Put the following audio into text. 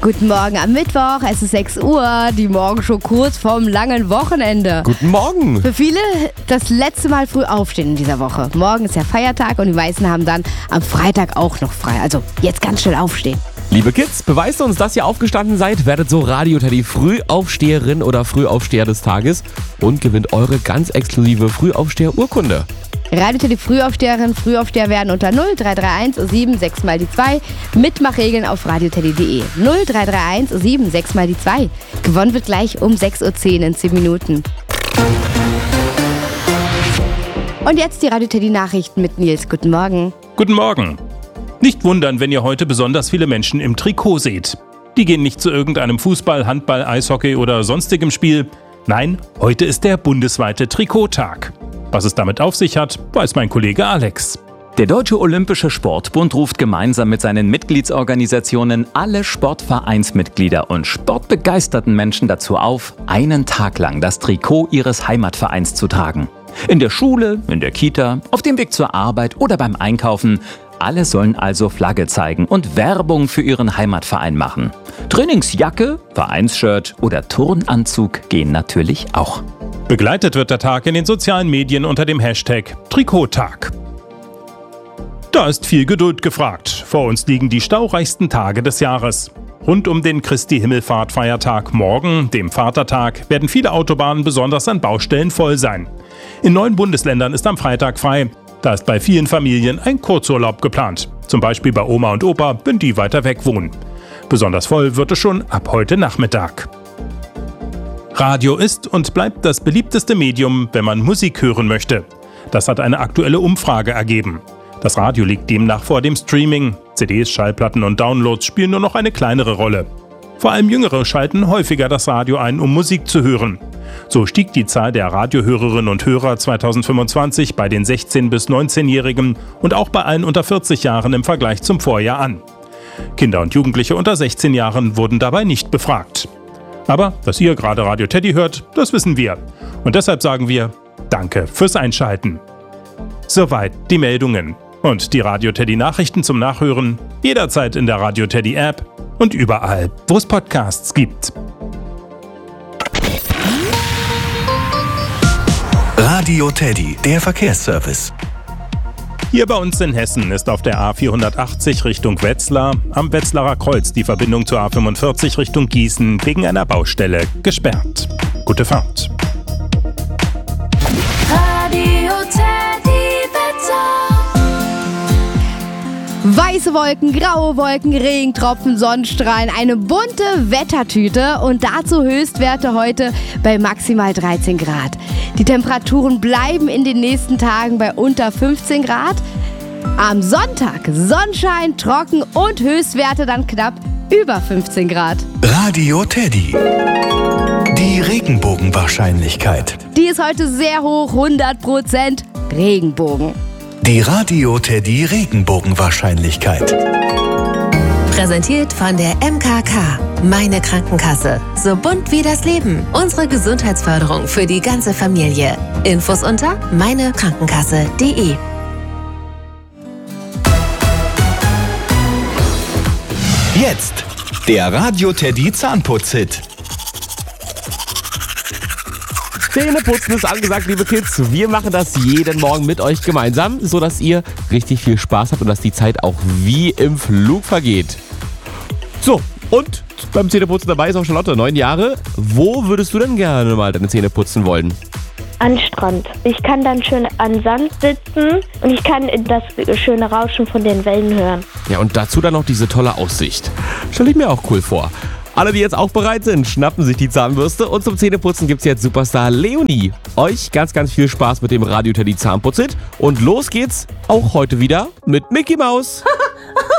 Guten Morgen am Mittwoch, es ist 6 Uhr, die Morgenshow kurz vorm langen Wochenende. Guten Morgen. Für viele das letzte Mal früh aufstehen in dieser Woche. Morgen ist ja Feiertag und die meisten haben dann am Freitag auch noch frei. Also jetzt ganz schnell aufstehen. Liebe Kids, beweist uns, dass ihr aufgestanden seid, werdet so Radio Teddy Frühaufsteherin oder Frühaufsteher des Tages und gewinnt eure ganz exklusive Frühaufsteher-Urkunde. Radio Teddy Frühaufsteherin, Frühaufsteher werden unter 0331 76 mal die 2. Mitmachregeln auf radioteddy.de. 0331 76 mal die 2. Gewonnen wird gleich um 6.10 Uhr in 10 Minuten. Und jetzt die Radio Teddy Nachrichten mit Nils. Guten Morgen. Guten Morgen. Nicht wundern, wenn ihr heute besonders viele Menschen im Trikot seht. Die gehen nicht zu irgendeinem Fußball, Handball, Eishockey oder sonstigem Spiel. Nein, heute ist der bundesweite Trikottag. Was es damit auf sich hat, weiß mein Kollege Alex. Der Deutsche Olympische Sportbund ruft gemeinsam mit seinen Mitgliedsorganisationen alle Sportvereinsmitglieder und sportbegeisterten Menschen dazu auf, einen Tag lang das Trikot ihres Heimatvereins zu tragen. In der Schule, in der Kita, auf dem Weg zur Arbeit oder beim Einkaufen. Alle sollen also Flagge zeigen und Werbung für ihren Heimatverein machen. Trainingsjacke, Vereinsshirt oder Turnanzug gehen natürlich auch. Begleitet wird der Tag in den sozialen Medien unter dem Hashtag Trikottag. Da ist viel Geduld gefragt. Vor uns liegen die staureichsten Tage des Jahres. Rund um den Christi-Himmelfahrt-Feiertag morgen, dem Vatertag, werden viele Autobahnen besonders an Baustellen voll sein. In 9 Bundesländern ist am Freitag frei. Da ist bei vielen Familien ein Kurzurlaub geplant. Zum Beispiel bei Oma und Opa, wenn die weiter weg wohnen. Besonders voll wird es schon ab heute Nachmittag. Radio ist und bleibt das beliebteste Medium, wenn man Musik hören möchte. Das hat eine aktuelle Umfrage ergeben. Das Radio liegt demnach vor dem Streaming. CDs, Schallplatten und Downloads spielen nur noch eine kleinere Rolle. Vor allem Jüngere schalten häufiger das Radio ein, um Musik zu hören. So stieg die Zahl der Radiohörerinnen und Hörer 2025 bei den 16- bis 19-Jährigen und auch bei allen unter 40 Jahren im Vergleich zum Vorjahr an. Kinder und Jugendliche unter 16 Jahren wurden dabei nicht befragt. Aber dass ihr gerade Radio Teddy hört, das wissen wir. Und deshalb sagen wir Danke fürs Einschalten. Soweit die Meldungen. Und die Radio Teddy Nachrichten zum Nachhören jederzeit in der Radio Teddy App und überall, wo es Podcasts gibt. Radio Teddy, der Verkehrsservice. Hier bei uns in Hessen ist auf der A480 Richtung Wetzlar am Wetzlarer Kreuz die Verbindung zur A45 Richtung Gießen wegen einer Baustelle gesperrt. Gute Fahrt. Radio Teddy Wetter. Weiße Wolken, graue Wolken, Regentropfen, Sonnenstrahlen, eine bunte Wettertüte und dazu Höchstwerte heute bei maximal 13 Grad. Die Temperaturen bleiben in den nächsten Tagen bei unter 15 Grad. Am Sonntag Sonnenschein, trocken und Höchstwerte dann knapp über 15 Grad. Radio Teddy. Die Regenbogenwahrscheinlichkeit. Die ist heute sehr hoch, 100% Regenbogen. Die Radio Teddy Regenbogenwahrscheinlichkeit. Präsentiert von der MKK. Meine Krankenkasse. So bunt wie das Leben. Unsere Gesundheitsförderung für die ganze Familie. Infos unter meinekrankenkasse.de. Jetzt der Radio Teddy Zahnputz-Hit. Zähneputzen ist angesagt, liebe Kids. Wir machen das jeden Morgen mit euch gemeinsam, sodass ihr richtig viel Spaß habt und dass die Zeit auch wie im Flug vergeht. So, und beim Zähneputzen dabei ist auch Charlotte, 9 Jahre. Wo würdest du denn gerne mal deine Zähne putzen wollen? An Strand. Ich kann dann schön an Sand sitzen und ich kann das schöne Rauschen von den Wellen hören. Ja, und dazu dann noch diese tolle Aussicht. Stelle ich mir auch cool vor. Alle, die jetzt auch bereit sind, schnappen sich die Zahnbürste und zum Zähneputzen gibt's jetzt Superstar Leonie. Euch ganz, ganz viel Spaß mit dem Radio Teddy Zahnputz-Hit und los geht's auch heute wieder mit Mickey Maus.